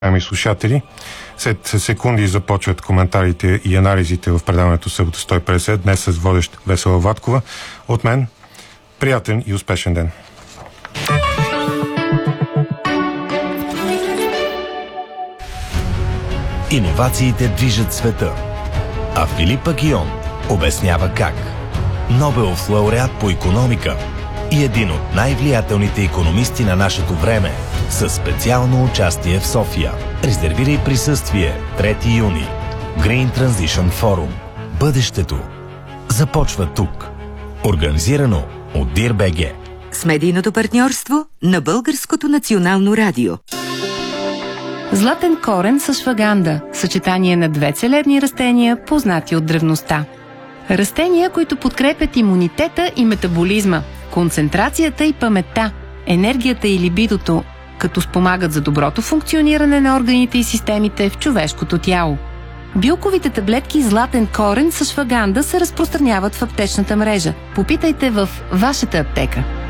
Ами слушатели, след секунди започват коментарите и анализите в предаването Събота 150, днес с водещ Весела Ваткова. От мен, приятен и успешен ден! Иновациите движат света, а Филип Агион обяснява как. Нобелов лауреат по икономика и един от най-влиятелните икономисти на нашето време със специално участие в София. Резервирай присъствие 3 юни. Green Transition Forum. Бъдещето започва тук. Организирано от DIR-BG. С медийното партньорство на Българското национално радио. Златен корен с шваганда – съчетание на две целебни растения, познати от древността. Растения, които подкрепят имунитета и метаболизма, концентрацията и паметта, енергията и либидото, като спомагат за доброто функциониране на органите и системите в човешкото тяло. Билковите таблетки Златен корен с шваганда се разпространяват в аптечната мрежа. Попитайте в вашата аптека.